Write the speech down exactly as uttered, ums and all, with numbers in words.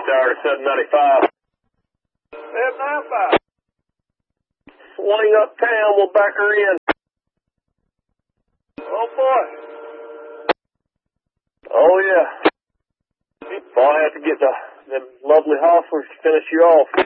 Tower to seven ninety-five. seven ninety-five. Swing uptown, we'll back her in. Oh, boy. Oh, yeah. I'll have to get the, them lovely hostlers to finish you off.